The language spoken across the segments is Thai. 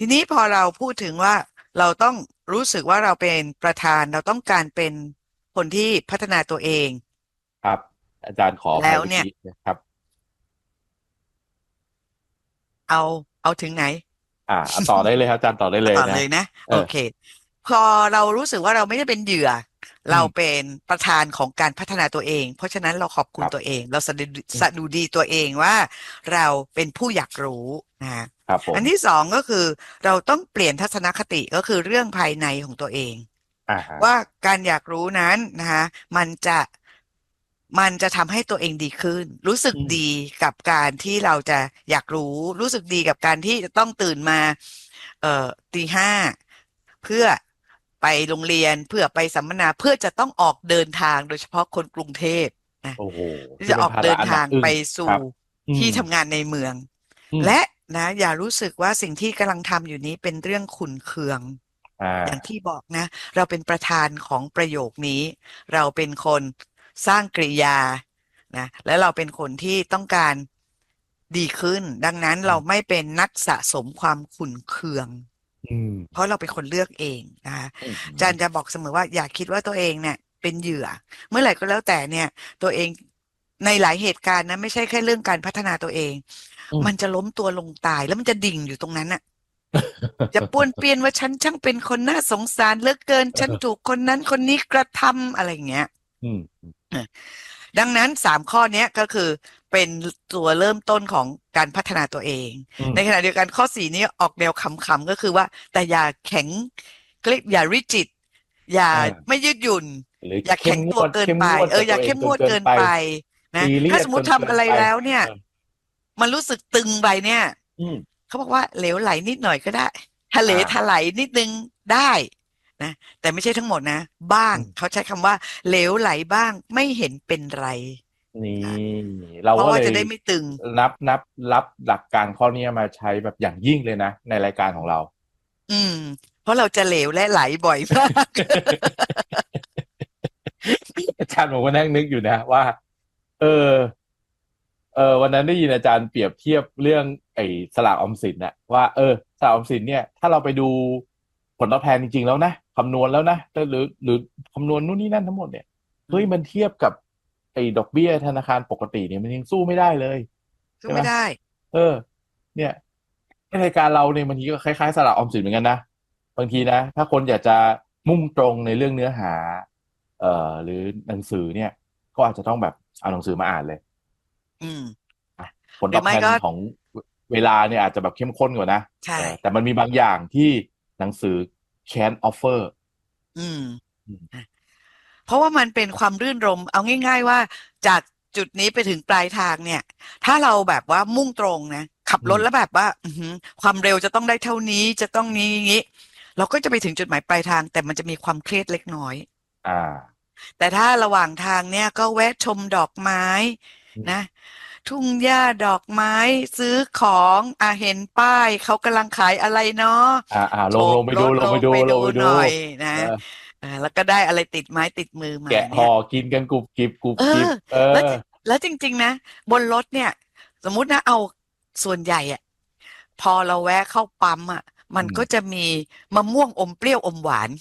ทีนี้พอเราพูดถึงว่าเราต้องรู้สึกว่าเราเป็นประธานเราต้องการเป็นคนที่พัฒนาตัวเองครับอาจารย์ขออภัแล้วเนี่ยยเมื่อกี้นะครับเอาเอาถึงไหนเอาต่อได้เลยครับอาจารย์ต่อได้เลยนะต่อเลยนะเออโอเคพอเรารู้สึกว่าเราไม่ได้เป็นเหยื่อเราอืมเป็นประธานของการพัฒนาตัวเองเพราะฉะนั้นเราขอบครับคุณตัวเองเราอืมสะดุดีตัวเองว่าเราเป็นผู้อยากรู้นะครับผมอันที่สองก็คือเราต้องเปลี่ยนทัศนคติก็คือเรื่องภายในของตัวเองฮะว่าการอยากรู้นั้นนะคะมันจะมันจะทำให้ตัวเองดีขึ้นรู้สึกอืมดีกับการที่เราจะอยากรู้สึกดีกับการที่จะต้องตื่นมาตี 5เพื่อไปโรงเรียนเพื่อไปสัมมนาเพื่อจะต้องออกเดินทางโดยเฉพาะคนกรุงเทพนะโอ้โหที่คือเป็นภาระจะออกเดินอันหนักอึ้งทางไปสู่ครับอืมที่ทำงานในเมืองอืมและนะอย่ารู้สึกว่าสิ่งที่กำลังทำอยู่นี้เป็นเรื่องขุ่นเคืองอ่อย่างาที่บอกนะเราเป็นประธานของประโยคนี้เราเป็นคนสร้างกริยานะและเราเป็นคนที่ต้องการดีขึ้นดังนั้นเราไม่เป็นนักสะสมความขุ่นเคืองอืมเพราะเราเป็นคนเลือกเองนะคะอืมอาจารย์จะบอกเสมอว่าอย่าคิดว่าตัวเองเนี่ยเป็นเหยื่อเมื่อไหร่ก็แล้วแต่เนี่ยตัวเองในหลายเหตุการณ์นะไม่ใช่แค่เรื่องการพัฒนาตัวเองอืมมันจะล้มตัวลงตายแล้วมันจะดิ่งอยู่ตรงนั้นน่ะจะป้วนเปี้ยนว่าฉันช่างเป็นคนน่าสงสารเหลือเกินฉันถูกคนนั้นคนนี้กระทำอะไรอย่างเงี้ยอืมดังนั้น3 ข้อเนี้ยก็คือเป็นตัวเริ่มต้นของการพัฒนาตัวเองอืมในขณะเดียวกันข้อ 4นี้ออกแนวขำๆก็คือว่าแต่อย่าแข็งเรียกอย่าริจิตอย่าอ่าไม่ยืดหยุ่นหรืออย่าแข็งตัวเกินไปอย่าเข้มงวดเกินไปนะซีเรียสจถ้าสมมติทำอะไรนเกินไปแล้วเนี่ยเออมันรู้สึกตึงไปเนี่ยอืมเขาบอกว่าเหลวไหลนิดหน่อยก็ได้ทะเลถอ่าลายนิดนึงได้นะแต่ไม่ใช่ทั้งหมดนะบ้างอืมเขาใช้คำว่าเหลวไหลบ้างไม่เห็นเป็นไรนี่อ่ะเราก็เลยเพราะว่าจะได้ไม่ตึงนับรับหลักการข้อนี้มาใช้แบบอย่างยิ่งเลยนะในรายการของเราอืมเพราะเราจะเหลวและไหลบ่อยมากอาจารย์ผมก็นั่งนึกอยู่นะว่าเออวันนั้นได้ยินอาจารย์เปรียบเทียบเรื่องไอ้สลากออมสินนะว่าสลากออมสินเนี่ยถ้าเราไปดูผลตอบแทนจริงๆแล้วนะคำนวณแล้วนะหรือคำนวณนู่นนี่นั่นทั้งหมดเนี่ยอืมเฮ้ยมันเทียบกับไอ้ดอกเบี้ยธนาคารปกติเนี่ยมันยังสู้ไม่ได้เลยใช่ไหมสู้ไม่ได้เออเนี่ยในรายการเราเนี่ยบางทีก็คล้ายๆสลากออมสินเหมือนกันนะบางทีนะถ้าคนอยากจะมุ่งตรงในเรื่องเนื้อหาหรือหนังสือเนี่ยก็อาจจะต้องแบบเอาหนังสือมาอ่านเลยอืมอ่ะผลตอบแทหรือไม่ก็นของเวลาเนี่ยอาจจะแบบเข้มข้นกว่านะใช่แต่มันมีบางอย่างที่หนังสือ can offer อืมอืมเพราะว่ามันเป็นความรื่นรมย์เอาง่ายๆว่าจากจุดนี้ไปถึงปลายทางเนี่ยถ้าเราแบบว่ามุ่งตรงนะขับรถแล้วแบบว่าอือหือความเร็วจะต้องได้เท่านี้จะต้องนี้อย่างนี้เราก็จะไปถึงจุดหมายปลายทางแต่มันจะมีความเครียดเล็กน้อยอ่าแต่ถ้าระหว่างทางเนี่ยก็แวะชมดอกไม้นะอืมทุ่งหญ้าดอกไม้ซื้อของเห็นป้ายเขากำลังขายอะไรเนาะโฉลงบรถลไปดูงไปดูลงไปดูหน่อยนะเออแล้วก็ได้อะไรติดไม้ติดมือมาแกะห่เนี่ยอกินกันกรุบกริบกรุบเออกริบแล้วแล้วจริงๆนะบนรถเนี่ยสมมุตินะเอาส่วนใหญ่อะพอเราแวะเข้าปั๊มอะมันอืมก็จะมีมะม่วงอมเปรี้ยวอมหวาน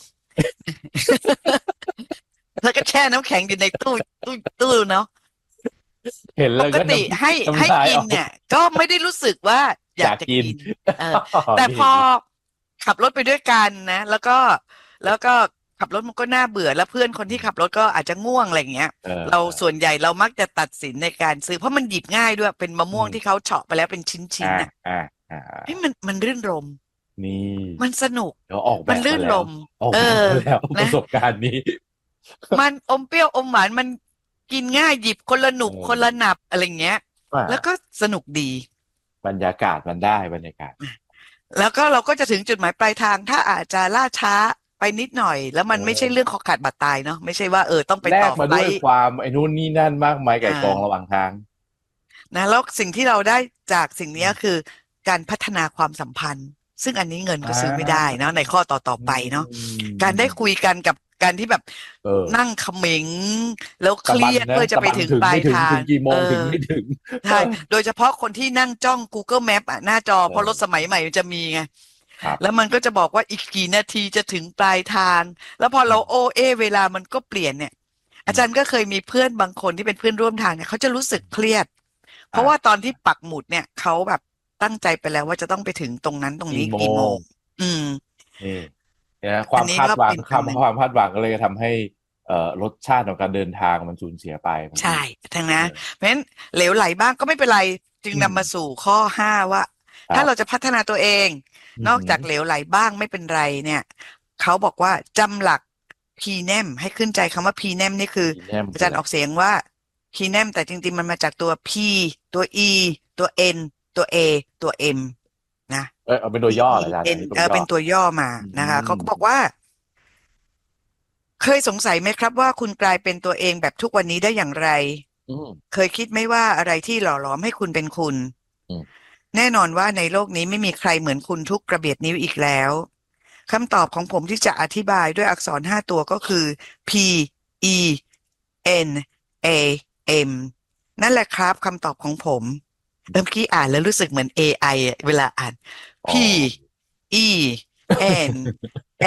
แล้วก็แช่น้ำแข็งอยู่ในตู้เนาะเห็นแล้วก็ปกติให้ให้น้ำลายออกกินเนี่ยก็ไม่ได้รู้สึกว่าออยากกินยากจะกินเออแต่นี่พอขับรถไปด้วยกันนะแล้วก็ขับรถมันก็น่าเบื่อแล้วเพื่อนคนที่ขับรถก็อาจจะง่วงอะไรอย่างเงี้ยเออเราเออส่วนใหญ่เรามักจะตัดสินในการซื้อเพราะมันหยิบง่ายด้วยเป็นมะอืม่วงที่มเขาเฉาะไปแล้วเป็นชิ้นๆน่ะอ่าอ่าเฮ้ยมันรื่นรมย์นี่มันสนุกเดี๋ยวออกแบมันลื่บมาแล้วนรมย์ออกเออแบบมาแล้วปนะระสบการณ์นี้มันอมเปรี้ยวอมหวานมันกินง่ายหยิบคนละหนุเอบคนละหนัอบอะไรเงี้ยว่าแล้วก็สนุกดีบรรยากาศมันได้บรรยากาศแล้วก็เราก็จะถึงจุดหมายปลายทางถ้าอาจจะล่าช้าไปนิดหน่อยแล้วเอมันไม่ใช่อเรื่องคอขาดบาดตายเนาะไม่ใช่ว่าต้องไปแลต่อกมาด้วยไฟลท์ความไอ้นู่นนี่นั่นมากมายอ่ไก่กองระหาว่างทางนะแล้วสิ่งที่เราได้จากสิ่งอืมนี้คือการพัฒนาความสัมพันธ์ซึ่งอันนี้เงินอ่ก็ซื้อไม่ได้าเนาะในข้อต่ออืไปเนาะการได้คุมยกันกับการที่แบบเออนั่งเขม็งแล้วเคตะบันรียดเพื่อจะนะตะบันไปถึงปลายถึงไม่ถึงทางถึงกี่โมเอองถึงไม่ถึงเอใช่อโดยเฉพาะคนที่นั่งจ้อง Google Map หน้าจอเพราะรถเออสมัยใหม่มันจะมีไงครับแล้วมันก็จะบอกว่าอีกกี่นาทีจะถึงปลายทางแล้วพอเราโอเวลามันก็เปลี่ยนเนี่ยอาจารย์ก็เคยมีเพื่อนบางคนที่เป็นเพื่อนร่วมทางเนี่ยเขาจะรู้สึกเครียดเพราะว่าตอนที่ปักหมุดเนี่ยเขาแบบตั้งใจไปแล้วว่าจะต้องไปถึงตรงนั้นตรงนี้กี่โมงกี่โมงอืมนี่เนี่ยคอัวามคาดนนี้ก็เป็หวังความนอันหนึ่งความคาดหวังก็เลยทำให้รสชาติของการเดินทางมันสูญเสียไปบางใช่ทีทั้งนะเออเพราะฉะนั้นเหลวไหลบ้างก็ไม่เป็นไรจึงอืมนำมาสู่ข้อ5ว่าถ้าเราจะครับพัฒนาตัวเองอืมนอกจากเหลวไหลบ้างไม่เป็นไรเนี่ยเขาบอกว่าจำหลัก PNEM ให้ขึ้นใจคำว่า PNEM นี่คืออีแนมอาคืออะไรจารย์ออกเสียงว่า PNEM แต่จริงๆมันมาจากตัว P ตัว E ตัว N ตัว A ตัว M นะเอาเป็นตัว P ย่อ E เหรออาจารย์อัน N นี้ตัวย่อเป็นตัวย่อมาอืนะคะเขาก็บอกมว่าเคยสงสัยไหมครับว่าคุณกลายเป็นตัวเองแบบทุกวันนี้ได้อย่างไรอืมเคยคิดไหมว่าอะไรที่หล่อหลอมให้คุณเป็นคุณอืมแน่นอนว่าในโลกนี้ไม่มีใครเหมือนคุณทุกกระเบียดนิ้วอีกแล้วคำตอบของผมที่จะอธิบายด้วยอักษร5 ตัวก็คือ P E N A M นั่นแหละครับคำตอบของผมเมื่อกี้อ่านแล้วรู้สึกเหมือน AI อะเวลาอ่านอ๋ P อ E N A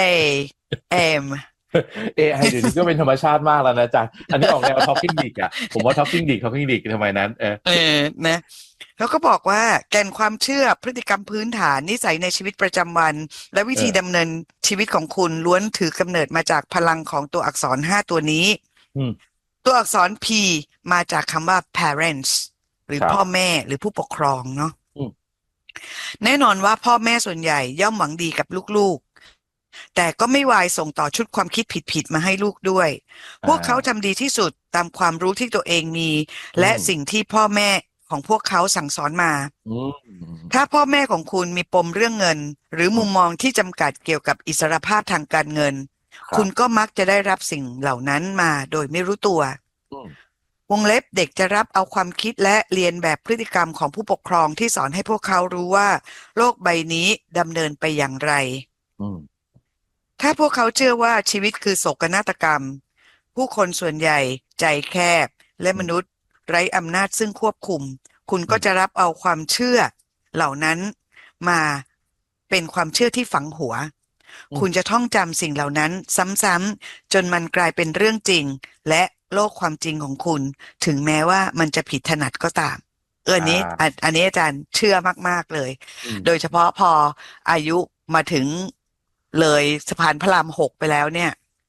M AI เดี๋ยวนี้ก็เป็นธรรมชาติมากแล้วนะอาจารย์อันนี้ออกแนว Talking Dick อ่ะผมว่า Talking Dick ทำไมนั้นเออนะแล้วก็บอกว่าแก่นความเชื่อพฤติกรรมพื้นฐานนิสัยในชีวิตประจำวันและวิเออธีดำเนินชีวิตของคุณล้วนถือกำเนิดมาจากพลังของตัวอักษร5 ตัวนี้อืมตัวอักษร P มาจากคำว่า parents หรือครับพ่อแม่หรือผู้ปกครองเนาะอืมแน่นอนว่าพ่อแม่ส่วนใหญ่ย่อมหวังดีกับลูกๆแต่ก็ไม่วายส่งต่อชุดความคิดผิดๆมาให้ลูกด้วยพอ่าวกเขาทำดีที่สุดตามความรู้ที่ตัวเองมีอืและมสิ่งที่พ่อแม่ของพวกเขาสั่งสอนมาอืมถ้าพ่อแม่ของคุณมีปมเรื่องเงินหรืออืมมุมมองที่จำกัดเกี่ยวกับอิสรภาพทางการเงินครับคุณก็มักจะได้รับสิ่งเหล่านั้นมาโดยไม่รู้ตัวอืมวงเล็บเด็กจะรับเอาความคิดและเรียนแบบพฤติกรรมของผู้ปกครองที่สอนให้พวกเขารู้ว่าโลกใบนี้ดำเนินไปอย่างไรอืมถ้าพวกเขาเชื่อว่าชีวิตคือโศกนาฏกรรมผู้คนส่วนใหญ่ใจแคบและอืมมนุษย์ไร้อำนาจซึ่งควบคุมคุณอืมก็จะรับเอาความเชื่อเหล่านั้นมาเป็นความเชื่อที่ฝังหัวอืมคุณจะท่องจำสิ่งเหล่านั้นซ้ำๆจนมันกลายเป็นเรื่องจริงและโลกความจริงของคุณถึงแม้ว่ามันจะผิดถนัดก็ตามอันอ่นี้อันาอันนี้อาจารย์เชื่อมากๆเลยอืมโดยเฉพาะพออายุมาถึงเลยสะพานพระราม6ไปแล้วเนี่ย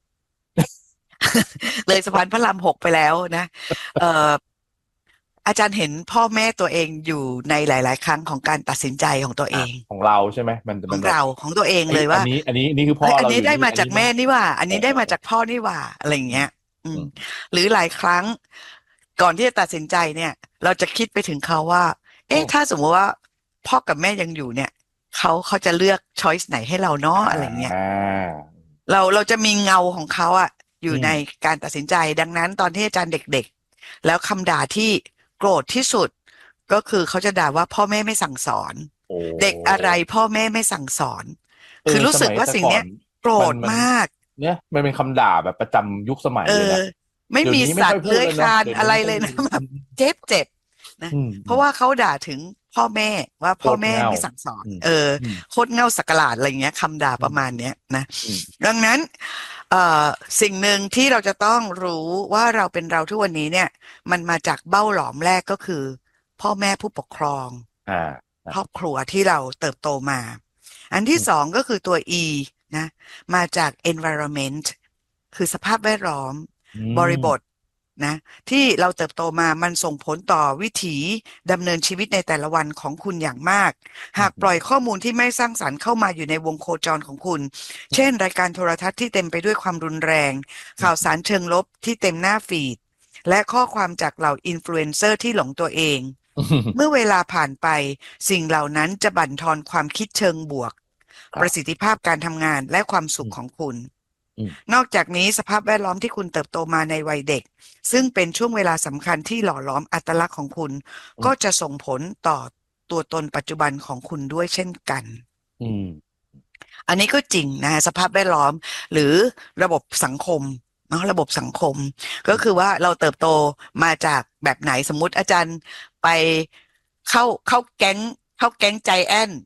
เลยสะพานพระราม6ไปแล้วนะเอ่ออาจารย์เห็นพ่อแม่ตัวเองอยู่ในหลายๆครั้งของการตัดสินใจของตัวเองของเราใช่ไหมมันแบบของตัวเองไอ้เลยว่าอันนี้คือพ่อเฮ้ยอันนี้เราอยู่นี่ได้มาจากอันนี้ไม่แม่นี่หว่าอันเออนี้ได้มาจากพ่อนี่หว่าอะไรอย่างเงี้ยอืมอืมหรือหลายครั้งก่อนที่จะตัดสินใจเนี่ยเราจะคิดไปถึงเขาว่าอืเอ๊ะมถ้าสมมติว่าพ่อกับแม่ยังอยู่เนี่ยเขาจะเลือกช้อยส์ไหนให้เราเนาะอ่อะไรเงี้ยาเราจะมีเงาของเขาอะอยู่ในอืมการตัดสินใจดังนั้นตอนที่อาจารย์เด็กๆแล้วคำด่าที่โกรธที่สุดก็คือเขาจะด่าว่าพ่อแม่ไม่สั่งสอนโอ้เด็กอะไรพ่อแม่ไม่สั่งสอนคือรู้สึกสมัยว่าสิ่งเนี้ยแต่ก่อนโกรธมันมากเนี่ยมันเป็นคำด่าแบบประจำยุคสมัยเออเลยนะไม่มีเดี๋ยวนี้ไม่สัตว์ค่อยพูดเลื้อยคลาแล้วเนาะเดี๋ยวนี้ไม่ค่อยนอะไรเลยนะแบบพูดเจ็บนะอืมอืมเพราะว่าเขาด่าถึงพ่อแม่ว่าโคพ่อแม่ตรเหงาไม่สั่งสอนอืมอืมโคตรเง่าสักหลาดอะไรเงี้ยคำด่าอืมประมาณเนี้ยนะอืมดังนั้น เอ่อสิ่งหนึ่งที่เราจะต้องรู้ว่าเราเป็นเราทุกวันนี้เนี่ยมันมาจากเบ้าหลอมแรกก็คือพ่อแม่ผู้ปกครองอ่าอ่าครอบครัวที่เราเติบโตมาอันที่อืมสองก็คือตัว E นะมาจาก environment คือสภาพแวดล้อมอืบริบทมนะที่เราเติบโตมามันส่งผลต่อวิถีดำเนินชีวิตในแต่ละวันของคุณอย่างมากอืหากปล่อยมข้อมูลที่ไม่สร้างสรรค์เข้ามาอยู่ในวงโคจรของคุณ เช่นรายการโทรทัศน์ที่เต็มไปด้วยความรุนแรงข่าวสารเชิงลบที่เต็มหน้าฟีดและข้อความจากเหล่าอินฟลูเอนเซอร์ที่หลงตัวเองอืมเมื่อเวลาผ่านไปสิ่งเหล่านั้นจะบั่นทอนความคิดเชิงบวกประสิทครับธิภาพการทำงานและความสุอืมขของคุณอืมนอกจากนี้สภาพแวดล้อมที่คุณเติบโตมาในวัยเด็กซึ่งเป็นช่วงเวลาสำคัญที่หล่อหลอมอัตลักษณ์ของคุณก็อืมจะส่งผลต่อตัวตนปัจจุบันของคุณด้วยเช่นกันอืมอันนี้ก็จริงนะสภาพแวดล้อมหรือระบบสังคมเนาะระบบสังคมก็คือว่าเราเติบโตมาจากแบบไหนสมมุติอาจารย์ไปเข้าแก๊งใจแอน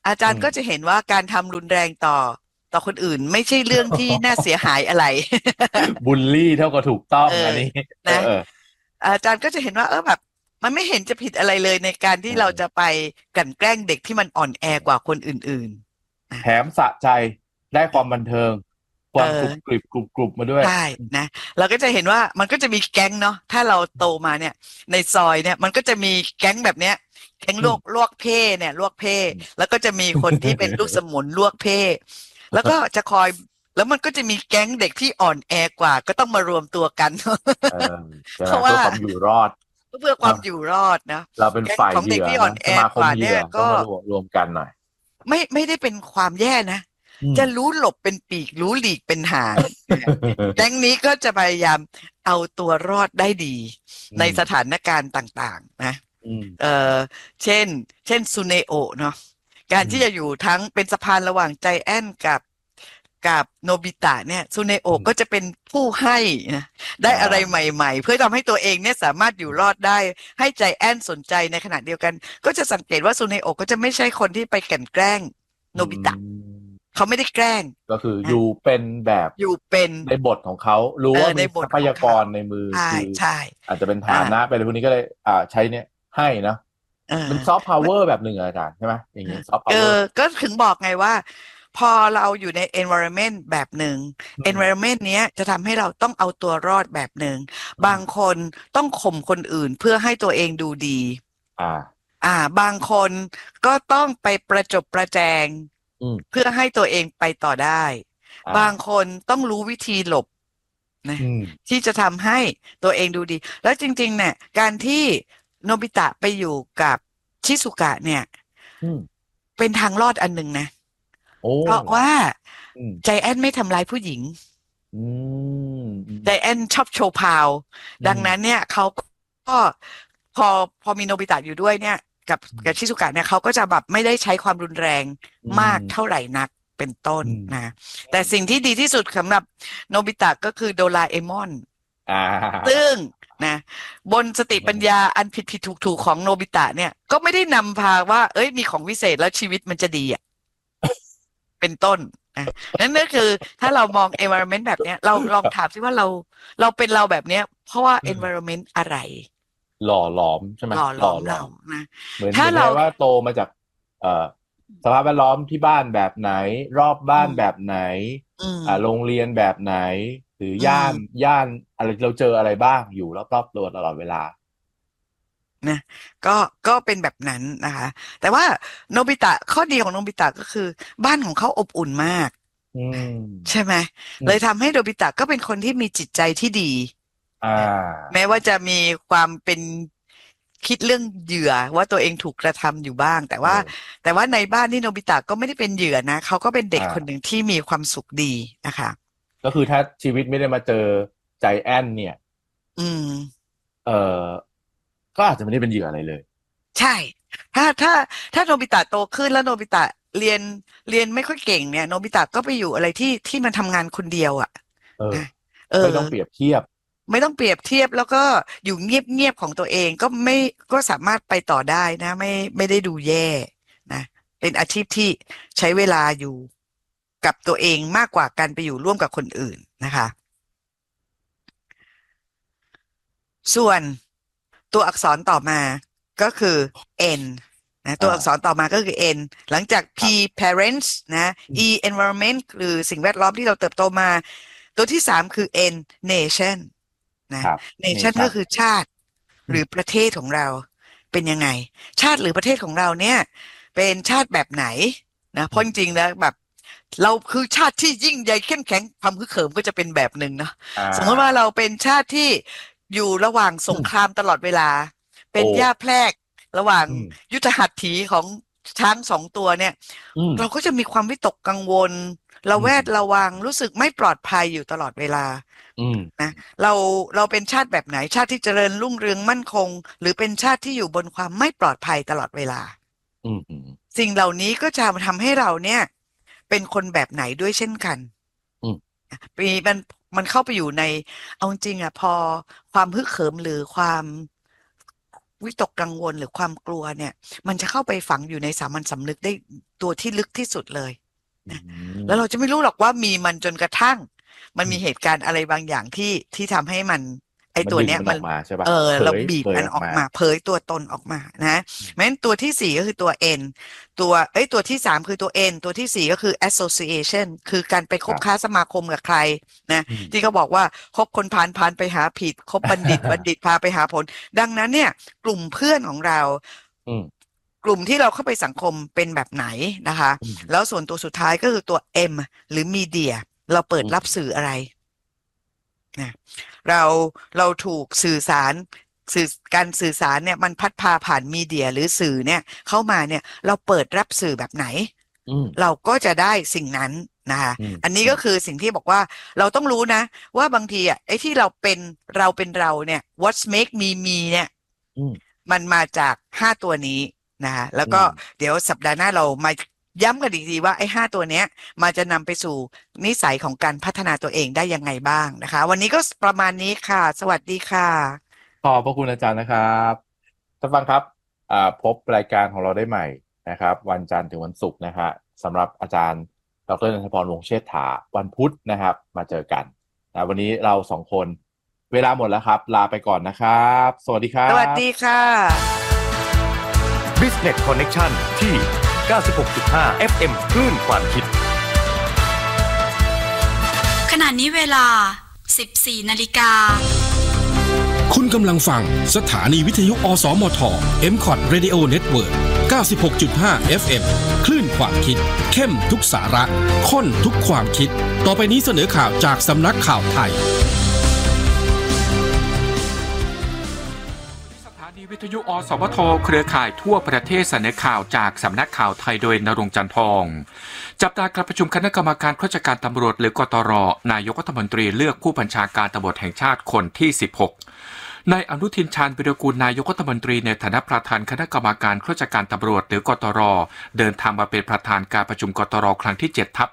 อาจารย์ก็อืมจะเห็นว่าการทำรุนแรงต่อคนอื่นไม่ใช่เรื่องที่น่าเสียหายอะไรบูลลี่เท่ากับถูกต้อเอองอันนี้เออนะเอออาจารย์ก็จะเห็นว่าแบบมันไม่เห็นจะผิดอะไรเลยในการที่เออเราจะไปกลั่นแกล้งเด็กที่มันอ่อนแอกว่าคนอื่นๆนะแถมสะใจได้ความบันเทิงคเอวามกรุบกอริบกรุบกรุบมาด้วยใช่นะเราก็จะเห็นว่ามันก็จะมีแก๊งเนาะถ้าเราโตมาเนี่ยในซอยเนี่ยมันก็จะมีแก๊งแบบเนี้ยแก๊งอืมลวกเพ่เนี่ยลวกเพ่อืมแล้วก็จะมีคนที่เป็นลูกสมุนลวกเพ่แล้วก็จะคอยแล้วมันก็จะมีแก๊งเด็กที่อ่อนแอกว่าก็ต้องมารวมตัวกันเออใช่เพไหมราะว่าเพื่อความอยู่รอดเพื่อความอยู่รอดนะเราเป็นแก๊งฝ่ายของเด็กเหยื่อนะที่อ่อนแอสมาคกว่าเนี่ยมเหยื่อต้องก็มารวมกันหน่อยไม่ได้เป็นความแย่นะอืมจะรู้หลบเป็นปีกรู้หลีกเป็นหางแก๊งนี้ก็จะพยายามเอาตัวรอดได้ดีอืในสถามนการณ์ต่างๆนะอืมเออเช่นซูเนโอะเนาะการอืมที่จะอยู่ทั้งเป็นสะพานระหว่างใจแอนกับโนบิตะเนี่ยซูเนอืโอะมก็จะเป็นผู้ให้นะได้อ่อะไราใหม่ๆเพื่อทำให้ตัวเองเนี่ยสามารถอยู่รอดได้ให้ใจแอนสนใจในขณะเดียวกันก็จะสังเกตว่าซูเนโอะก็จะไม่ใช่คนที่ไปกลั่นแกล้งอืโนบิตะมเขาไม่ได้แกล้งก็คืออนะยู่เป็นแบบอยู่เป็นในบทของเขารู้ว่าในบมีทรัพทของเขายากรในมือใช่คือใช่อาจจะเป็นอ่าฐานะเป็นอะไรพวกนี้ก็เลยใช้เนี่ยให้เนอะเออมันซอฟต์พาวเวอร์แบบหนึ่งอะอาจารย์ใช่ไหมอย่างนี้ซอฟต์เออพาวเวอร์ก็ถึงบอกไงว่าพอเราอยู่ใน environment แบบหนึ่งอืม environment เนี้ยจะทำให้เราต้องเอาตัวรอดแบบหนึ่งบางอืมคนต้องข่มคนอื่นเพื่อให้ตัวเองดูดีอ่าบางคนก็ต้องไปประจบประแจงอืมเพื่อให้ตัวเองไปต่อได้บางคอ่านต้องรู้วิธีหลบ นะอืมที่จะทำให้ตัวเองดูดีแล้วจริงๆเนี่ยการที่โนบิตะไปอยู่กับชิซุกะเนี่ยอืมเป็นทางรอดอันหนึ่งนะโอ้เพราะว่าอืมใจแอนไม่ทำร้ายผู้หญิงอืมอืมใจแอนชอบโชว์พาวอืมดังนั้นเนี่ยเขาก็พอมีโนบิตะอยู่ด้วยเนี่ยกับชิซุกะเนี่ยเขาก็จะแบบไม่ได้ใช้ความรุนแรงอืมากเท่ามไหร่นักเป็นต้นอืมนะแต่สิ่งที่ดีที่สุดสำหรับโนบิตะก็คือโดราเอมอนอ่าซึ่งนะบนสติปัญญาอันผิดผิดถูกถูกของโนบิตะเนี่ยก็ไม่ได้นำพาว่าเอ้ยมีของวิเศษแล้วชีวิตมันจะดีอ่ะเป็นต้นนะนั่นก็คือถ้าเรามอง environment แบบเนี้ยเราลองถามซิว่าเราเป็นเราแบบเนี้ยเพราะว่าอืม environment อะไรหล่อหลอมใช่ไหมหล่อหล่อหลอมเราหลอมนะเหมือนถ้าเราคล้ายๆว่าโตมาจากเอ่อสภาพแวดล้อมที่บ้านแบบไหนรอบอืบ้านมแบบไหนอืมโรงเรียนแบบไหนหรืออืมย่านอะไรเราเจออะไรบ้างอยู่รอบๆตัวตลอดเวลานะก็เป็นแบบนั้นนะคะแต่ว่าโนบิตะข้อดีของโนบิตะก็คือบ้านของเขาอบอุ่นมากอืมใช่ไหมอืมเลยทำให้โนบิตะก็เป็นคนที่มีจิตใจที่ดีอ่นะาแม้ว่าจะมีความเป็นคิดเรื่องเหยื่อว่าตัวเองถูกกระทำอยู่บ้างแต่ว่าเออในบ้านที่โนบิตะก็ไม่ได้เป็นเหยื่อนะเขาก็เป็นเด็กคนหนึ่อ่างที่มีความสุขดีนะคะก็คือถ้าชีวิตไม่ได้มาเจอใจแอนเนี่ยอืมเออก็อาจจะไม่ได้เป็นเหยื่ออะไรเลยใช่ถ้าถ้าโนบิตะโตขึ้นแล้วโนบิตะเรียนไม่ค่อยเก่งเนี่ยโนบิตะก็ไปอยู่อะไรที่มันทำงานคนเดียวอ่ะเออนะเออไม่ต้องเปรียบเทียบไม่ต้องเปรียบเทียบแล้วก็อยู่เงียบของตัวเองก็ไม่ก็สามารถไปต่อได้นะไม่ได้ดูแย่นะเป็นอาชีพที่ใช้เวลาอยู่กับตัวเองมากกว่าการไปอยู่ร่วมกับคนอื่นนะคะส่วนตัวอักษรต่อมาก็คือ N นะตัวอักษรอ่าต่อมาก็คือ N หลังจาก P ครับ parents นะอื E ม environment หรือสิ่งแวดล้อมที่เราเติบโตมาตัวที่สามคือ N nation นะครับเน nation ก็ชั่นคือชาติหรือประเทศของเราเป็นยังไงชาติหรือประเทศของเราเนี่ยเป็นชาติแบบไหนนะเพราะจริงๆแล้วแบบเราคือชาติที่ยิ่งใหญ่เข้มแข็งความฮึกเหิมก็จะเป็นแบบหนึ่งเนาะอ่สมมติว่าาเราเป็นชาติที่อยู่ระหว่างสงครามตลอดเวลาเป็นโอ้หญ้าแพรกระหว่างอืมยุทธหัตถีของช้างสองตัวเนี่ยอืมเราก็จะมีความวิตกกังวลระอืแวดมระวังรู้สึกไม่ปลอดภัยอยู่ตลอดเวลาอืมนะเราเป็นชาติแบบไหนชาติที่เจริญรุ่งเรืองมั่นคงหรือเป็นชาติที่อยู่บนความไม่ปลอดภัยตลอดเวลาอืมอืมสิ่งเหล่านี้ก็จะทำให้เราเนี่ยเป็นคนแบบไหนด้วยเช่นกันอืมปีมันเข้าไปอยู่ในเอาจริงๆอ่ะพอความฮึกเหิมหรือความวิตกกังวลหรือความกลัวเนี่ยมันจะเข้าไปฝังอยู่ในสามัญสำนึกได้ตัวที่ลึกที่สุดเลยนะแล้วเราจะไม่รู้หรอกว่ามีมันจนกระทั่งมันมีเหตุการณ์อะไรบางอย่างที่ทำให้มันไอตัวเนี้ยมันออกมาใช่ปะเราบีบมันออกมาเผยตัวตนออกมานะเพราะฉะนั้นตัวที่สี่ก็คือตัว N ตัวที่สามคือตัว N ตัวที่สี่ก็คือ association คือการไปคบค้าสมาคมกับใครนะที่เขาบอกว่าคบคนพาลไปหาผิดคบบัณฑิตบัณฑิตพาไปหาผลดังนั้นเนี่ยกลุ่มเพื่อนของเรากลุ่มที่เราเข้าไปสังคมเป็นแบบไหนนะคะแล้วส่วนตัวสุดท้ายก็คือตัว M หรือมีเดียเราเปิดรับสื่ออะไรนะเราถูกสื่อสารการสื่อสารเนี่ยมันพัดพาผ่านมีเดียหรือสื่อเนี่ยเข้ามาเนี่ยเราเปิดรับสื่อแบบไหนเราก็จะได้สิ่งนั้นนะคะอันนี้ก็คือสิ่งที่บอกว่าเราต้องรู้นะว่าบางทีไอ้ที่เราเป็นเราเนี่ย what's make me เนี่ยมันมาจาก5ตัวนี้นะคะแล้วก็เดี๋ยวสัปดาห์หน้าเรามาย้ำกันอีกทีว่าไอ้5ตัวเนี้ยมันจะนำไปสู่นิสัยของการพัฒนาตัวเองได้ยังไงบ้างนะคะวันนี้ก็ประมาณนี้ค่ะสวัสดีค่ะขอบพระคุณอาจารย์นะครับท่านฟังครับพบรายการของเราได้ใหม่นะครับวันจันทร์ถึงวันศุกร์นะฮะสำหรับอาจารย์ดร.ณัฐพร วงศ์เชษฐาวันพุธนะครับมาเจอกันนะวันนี้เรา2คนเวลาหมดแล้วครับลาไปก่อนนะครับสวัสดีครับสวัสดีค่ะ Business Connection ที่ 96.5 FM คลื่นความคิดขณะนี้เวลา 14 นาฬิกาคุณกำลังฟังสถานีวิทยุอสมท MCOT Radio Network 96.5 FM คลื่นความคิดเข้มทุกสาระข้นทุกความคิดต่อไปนี้เสนอข่าวจากสำนักข่าวไทยสถานีวิทยุอสมทเครือข่ายทั่วประเทศเสนอข่าวจากสำนักข่าวไทยโดยณรงค์ จันทร์ทองจับตาการประชุมคณะกรรมการข้าราชการตำรวจหรือกตรนายกรัฐมนตรีเลือกผู้บัญชาการตำรวจแห่งชาติคนที่16นายอนุทิน ชาญวิรากูลนายกรัฐมนตรีในฐานะประธานคณะกรรมการข้าราชการตำรวจหรือกตรเดินทางมาเป็นประธานการประชุมกตรครั้งที่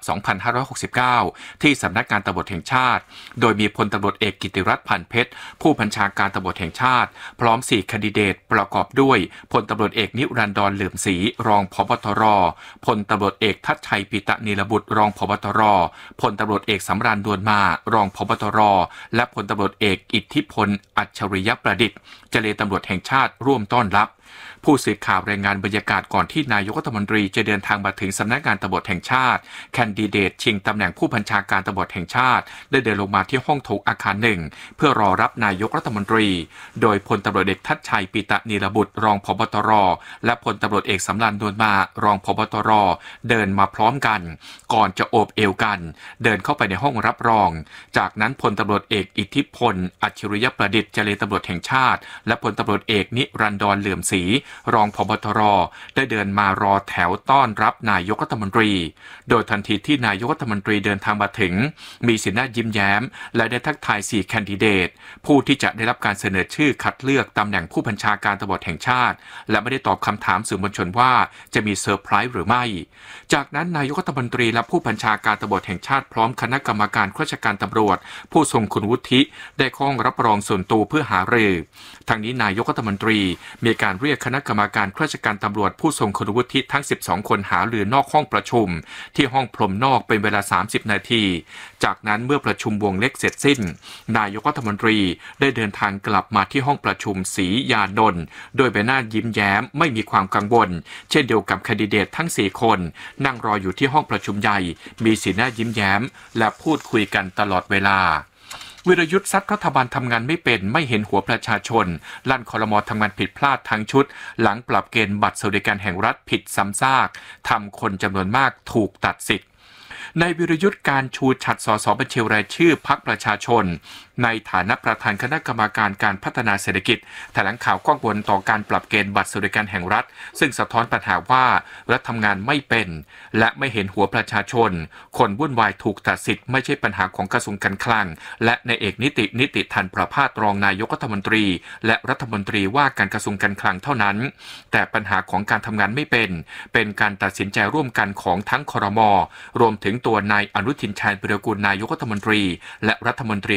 7/2569ที่สำนักงานตำรวจแห่งชาติโดยมีพลตำรวจเอกกิติรัตน์ พันเพชรผู้บัญชาการตำรวจแห่งชาติพร้อม4แคนดิเดตประกอบด้วยพลตำรวจเอกนิรันดร เหลื่อมศรีรองผบตรพลตำรวจเอกทัชชัยปิตะนีรบุตรรองผบตรพลตำรวจเอกสำราญ ดวนมารองผบตรและพลตำรวจเอกอิทธิพลอัจฉริยประดิษฐ์เจรตำรวจแห่งชาติร่วมต้อนรับผู้สื่อข่าวรายงานบรรยากาศก่อนที่นายกรัฐมนตรีจะเดินทางมาถึงสำนักงานตำรวจแห่งชาติแคนดิเดตชิงตำแหน่งผู้บัญชาการตำรวจแห่งชาติได้เดินลงมาที่ห้องโถงอาคาร1เพื่อรอรับนายกรัฐมนตรีโดยพลตำรวจเอกทัชชัยปิตะนีรบุตรรองผบตรและพลตำรวจเอกสำราญ ดวนมารองผบตรเดินมาพร้อมกันก่อนจะโอบเอวกันเดินเข้าไปในห้องรับรองจากนั้นพลตำรวจเอกอิทธิพลอัจฉริยประดิษฐ์เจรตำรวจแห่งชาติและพลตำรวจเอกนิรันดร เหลื่อมศรีรองผบตรได้เดินมารอแถวต้อนรับนายกรัฐมนตรีโดยทันทีที่นายกรัฐมนตรีเดินทางมาถึงมีสีหน้ายิ้มแย้มและได้ทักทาย4แคนดิเดตผู้ที่จะได้รับการเสนอชื่อคัดเลือกตำแหน่งผู้บัญชาการตำรวจแห่งชาติและไม่ได้ตอบคำถามสื่อมวลชนว่าจะมีเซอร์ไพรส์หรือไม่จากนั้นนายกรัฐมนตรีและผู้บัญชาการตำรวจแห่งชาติพร้อมคณะกรรมการข้าราชการตำรวจผู้ทรงคุณวุฒิได้เข้าห้องรับรองส่วนตัวเพื่อหารือทางนี้นายกรัฐมนตรีมีการเรียกคณะกรรมการข้าราชการตำรวจผู้ทรงคุณวุฒิทั้ง12คนหารือนอกห้องประชุมที่ห้องพรมนอกเป็นเวลา30นาทีจากนั้นเมื่อประชุมวงเล็กเสร็จสิ้นนายกรัฐมนตรีได้เดินทางกลับมาที่ห้องประชุมศรียานนท์โดยใบหน้ายิ้มแย้มไม่มีความกังวลเช่นเดียวกับแคนดิเดตทั้ง4คนนั่งรออยู่ที่ห้องประชุมใหญ่มีสีหน้ายิ้มแย้มและพูดคุยกันตลอดเวลาวิรยุทธ์ซัดรัฐบาลทำงานไม่เป็นไม่เห็นหัวประชาชนลั่นครม.ทำงานผิดพลาดทั้งชุดหลังปรับเกณฑ์บัตรสวัสดิการแห่งรัฐผิดซ้ำซากทำคนจำนวนมากถูกตัดสิทธิ์ในวิรยุทธ์การชูฉัตรสสบัญชีรายชื่อพรรคประชาชนในฐานะประธานคณะกรรมการการพัฒนาเศรษฐกิจแถลงข่าวกังวลต่อการปรับเกณฑ์บัตรสวัสดิการแห่งรัฐซึ่งสะท้อนปัญหาว่ารัฐทำงานไม่เป็นและไม่เห็นหัวประชาชนคนวุ่นวายถูกตัดสิทธิ์ไม่ใช่ปัญหาของกระทรวงการคลังและในเอกนิติธันประภาสรองนายกรัฐมนตรีและรัฐมนตรีว่าการกระทรวงการคลังเท่านั้นแต่ปัญหาของการทำงานไม่เป็นการตัดสินใจร่วมกันของทั้งครม.รวมถึงตัวนายอนุทิน ชาญวิรากูลนายกรัฐมนตรีและรัฐมนตรีว่าการ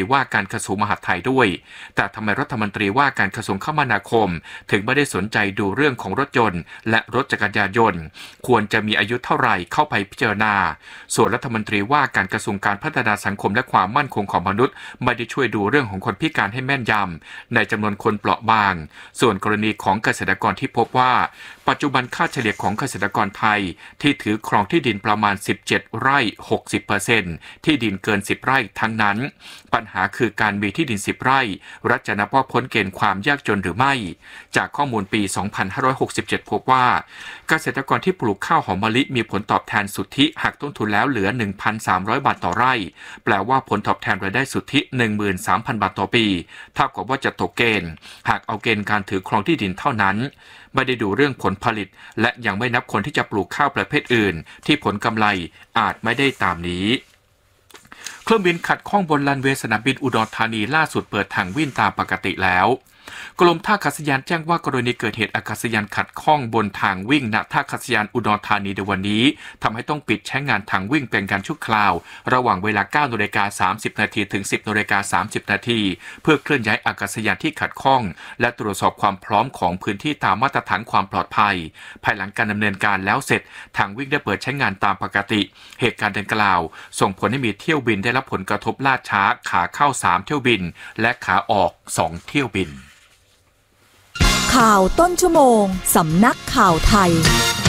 กระทรวงมหาดไทยด้วยแต่ทำไมรัฐมนตรีว่าการกระทรวงคมนาคมถึงไม่ได้สนใจดูเรื่องของรถยนต์และรถจักรยานยนต์ควรจะมีอายุเท่าไหร่เข้าไปพิจารณาส่วนรัฐมนตรีว่าการกระทรวงการพัฒนาสังคมและความมั่นคงของมนุษย์ไม่ได้ช่วยดูเรื่องของคนพิการให้แม่นยำในจำนวนคนเปราะบางส่วนกรณีของเกษตรกรที่พบว่าปัจจุบันค่าเฉลี่ยของเกษตรกรไทยที่ถือครองที่ดินประมาณ17ไร่ 60% ที่ดินเกิน10ไร่ทั้งนั้นปัญหาคือการมีที่ดิน10ไร่รัฐจะนับว่าพ้นเกณฑ์ความยากจนหรือไม่จากข้อมูลปี 2567 พบว่าเกษตรกรที่ปลูกข้าวหอมมะลิมีผลตอบแทนสุทธิหักต้นทุนแล้วเหลือ 1,300 บาทต่อไร่แปลว่าผลตอบแทนรายได้สุทธิ 13,000 บาทต่อปีเท่ากับว่าจะตกเกณฑ์หากเอาเกณฑ์การถือครองที่ดินเท่านั้นไม่ได้ดูเรื่องผลผลิตและยังไม่นับคนที่จะปลูกข้าวประเภทอื่นที่ผลกำไรอาจไม่ได้ตามนี้เครื่องบินขัดข้องบนรันเวย์สนามบินอุดรธานีล่าสุดเปิดทางวิ่งตามปกติแล้วกรมท่าอากาศยานแจ้งว่ากรณีเกิดเหตุอากาศยานขัดข้องบนทางวิ่งณท่าอากาศยานอุดรธานีในวันนี้ทำให้ต้องปิดใช้งานทางวิ่งเป็นการชั่วคราวระหว่างเวลา 9:30 น.ถึง 10:30 น.เพื่อเคลื่อนย้ายอากาศยานที่ขัดข้องและตรวจสอบความพร้อมของพื้นที่ตามมาตรฐานความปลอดภัยภายหลังการดำเนินการแล้วเสร็จทางวิ่งได้เปิดใช้งานตามปกติเหตุการณ์ดังกล่าวส่งผลให้มีเที่ยวบินได้รับผลกระทบล่าช้าขาเข้า3เที่ยวบินและขาออก2เที่ยวบินข่าวต้นชั่วโมงสำนักข่าวไทย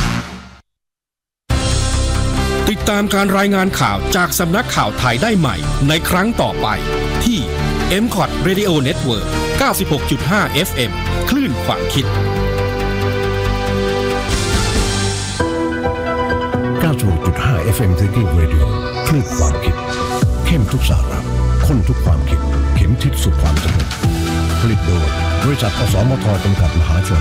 ติดตามการรายงานข่าวจากสำนักข่าวไทยได้ใหม่ในครั้งต่อไปที่ MCOT Radio Network 96.5 FM คลื่นความคิด 96.5 FM Thinking Radio คลื่นความคิดเข้มทุกสาระข้นทุกความคิดเข็มทิศสู่ความสงบผลิตโดยบริษัทอสมทจำกัดมหาชน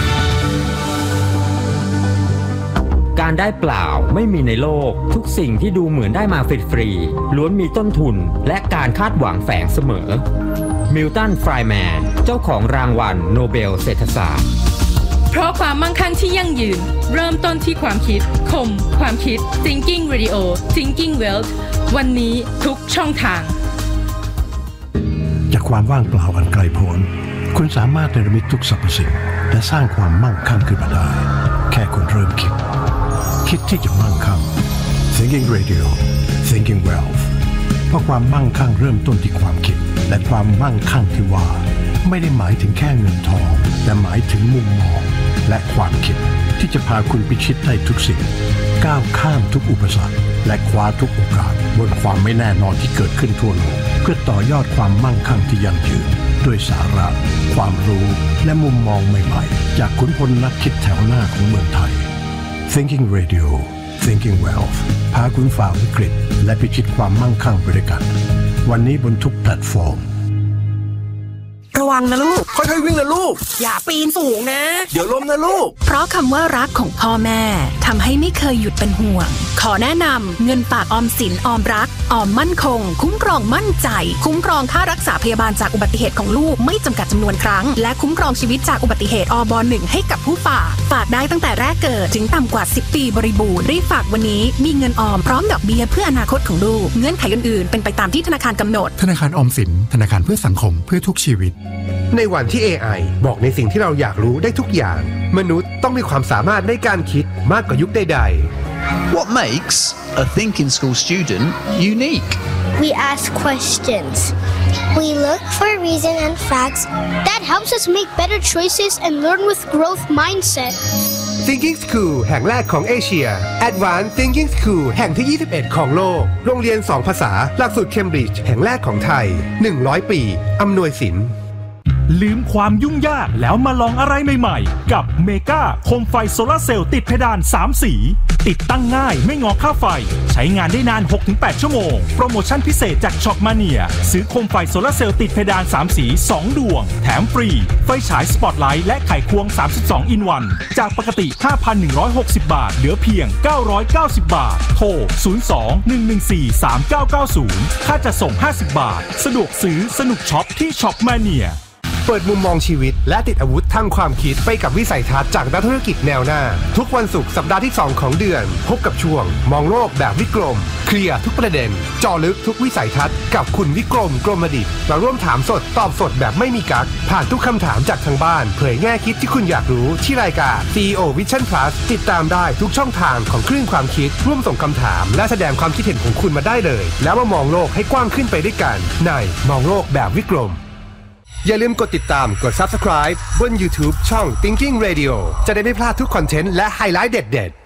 การได้เปล่าไม่มีในโลกทุกสิ่งที่ดูเหมือนได้มาฟรีๆล้วนมีต้นทุนและการคาดหวังแฝงเสมอมิลตัน ไฟร์แมนเจ้าของรางวัลโนเบลเศรษฐศาสตร์เพราะความมั่งคั่งที่ยั่งยืนเริ่มต้นที่ความคิดคมความคิด Thinking Radio Thinking Wealth วันนี้ทุกช่องทางจากความว่างเปล่าอันไกลโพ้นคุณสามารถเนรมิตทุกสรรพสิ่งและสร้างความมั่งคั่งขึ้นมาได้แค่คุณเริ่มคิดที่จะมั่งคั่ง Thinking Radio Thinking Wealth เพราะความมั่งคั่งเริ่มต้นที่ความคิดและความมั่งคั่งที่ว่าไม่ได้หมายถึงแค่เงินทองแต่หมายถึงมุมมองและความคิดที่จะพาคุณพิชิตได้ทุกสิ่งก้าวข้ามทุกอุปสรรคและคว้าทุกโอกาสบนความไม่แน่นอนที่เกิดขึ้นทั่วโลกเพื่อต่อยอดความมั่งคั่งที่ยั่งยืนด้วยสาระความรู้และมุมมองใหม่ๆจากขุนพลนักคิดแถวหน้าของเมืองไทย Thinking Radio Thinking Wealth พาคุณฝ่าวิกฤตและพิชิตความมั่งคั่งไปด้วยกันวันนี้บนทุกแพลตฟอร์มระวังนะลูกค่อยๆวิ่งนะลูกอย่าปีนสูงนะเดี๋ยวล้มนะลูกเพราะคำว่ารักของพ่อแม่ทำให้ไม่เคยหยุดเป็นห่วงขอแนะนำเงินฝากออมสินออมรักออมมั่นคงคุ้มครองมั่นใจคุ้มครองค่ารักษาพยาบาลจากอุบัติเหตุของลูกไม่จำกัดจำนวนครั้งและคุ้มครองชีวิตจากอุบัติเหตุอบ.1 ให้กับผู้ฝากได้ตั้งแต่แรกเกิดถึงต่ำกว่า10ปีบริบูรณ์รีบฝากวันนี้มีเงินออมพร้อมดอกเบี้ยเพื่ออนาคตของลูกเงื่อนไขอื่นๆเป็นไปตามที่ธนาคารกำหนดธนาคารออมสินธนาคารเพื่อสังคมเพื่อทุกชีวิตในวันที่ AI บอกในสิ่งที่เราอยากรู้ได้ทุกอย่างมนุษย์ต้องมีความสามารถในการคิดมากกว่ายุคใดๆ What makes a thinking school student unique? We ask questions. We look for reason and facts that helps us make better choices and learn with growth mindset. Thinking School แห่งแรกของเอเชีย Advanced Thinking School แห่งที่21ของโลกโรงเรียน2ภาษาหลักสูตรเคมบริดจ์แห่งแรกของไทย100ปีอำนวยสินลืมความยุ่งยากแล้วมาลองอะไรใหม่ๆกับเมกาโคมไฟโซลาร์เซลล์ติดเพดาน3สีติดตั้งง่ายไม่งอค่าไฟใช้งานได้นาน 6-8 ชั่วโมงโปรโมชั่นพิเศษจากช็อปมาเนียซื้อโคมไฟโซลาร์เซลล์ติดเพดาน3สี2ดวงแถมฟรีไฟฉายสปอตไลท์และไขควง32อินวันจากปกติ 5,160 บาทเหลือเพียง990บาทโทร02-114-3990ค่าจัดส่ง50บาทสะดวกซื้อสนุกช็อปที่ช็อปมาเนียเปิดมุมมองชีวิตและติดอาวุธทางความคิดไปกับวิสัยทัศน์จากนักธุรกิจแนวหน้าทุกวันศุกร์สัปดาห์ที่2ของเดือนพบกับช่วงมองโลกแบบวิกรมเคลียร์ทุกประเด็นเจาะลึกทุกวิสัยทัศน์กับคุณวิกรมกรมดิษฐ์มาร่วมถามสดตอบสดแบบไม่มีกั๊กผ่านทุกคำถามจากทางบ้านเผยแง่คิดที่คุณอยากรู้ที่รายการ CEO Vision Plus ติดตามได้ทุกช่องทางของคลื่นความคิดร่วมส่งคำถามและแสดงความคิดเห็นของคุณมาได้เลยแล้วมามองโลกให้กว้างขึ้นไปด้วยกันในมองโลกแบบวิกรมอย่าลืมกดติดตามกด Subscribe บน YouTube ช่อง Thinking Radio จะได้ไม่พลาดทุกคอนเทนต์และไฮไลท์เด็ดๆ